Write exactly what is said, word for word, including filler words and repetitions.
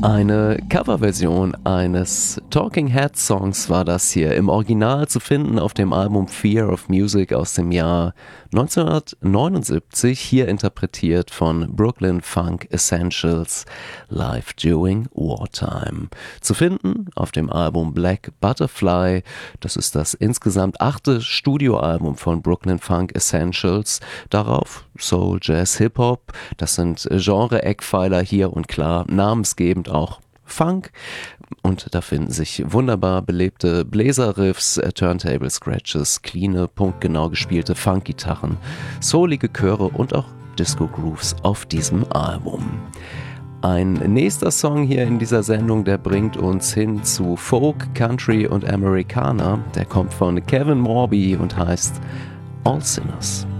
Eine Coverversion eines Talking Heads Songs war das hier, im Original zu finden auf dem Album Fear of Music aus dem Jahr neunzehnhundertneunundsiebzig, hier interpretiert von Brooklyn Funk Essentials, Live During Wartime. Zu finden auf dem Album Black Butterfly, das ist das insgesamt achte Studioalbum von Brooklyn Funk Essentials. Darauf Soul, Jazz, Hip-Hop, das sind Genre-Eckpfeiler hier und klar, namensgebend auch Funk, und da finden sich wunderbar belebte Bläserriffs, Turntable-Scratches, cleane, punktgenau gespielte Funkgitarren, soulige Chöre und auch Disco-Grooves auf diesem Album. Ein nächster Song hier in dieser Sendung, der bringt uns hin zu Folk, Country und Americana. Der kommt von Kevin Morby und heißt All Sinners.